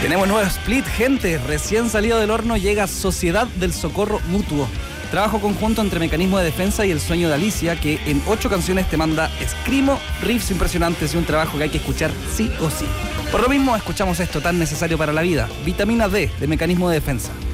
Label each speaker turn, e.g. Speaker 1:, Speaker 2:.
Speaker 1: Tenemos nuevo split, gente. Recién salido del horno llega Sociedad del Socorro Mutuo. Trabajo conjunto entre Mecanismo de Defensa y El Sueño de Alicia, que en 8 canciones te manda escrimo, riffs impresionantes y un trabajo que hay que escuchar sí o sí. Por lo mismo, escuchamos esto tan necesario para la vida, Vitamina D de Mecanismo de Defensa.